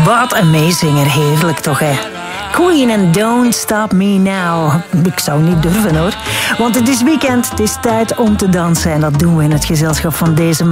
Wat een meezinger, heerlijk toch, hè? Queen and Don't Stop Me Now. Ik zou niet durven, hoor. Want het is weekend, het is tijd om te dansen. En dat doen we in het gezelschap van deze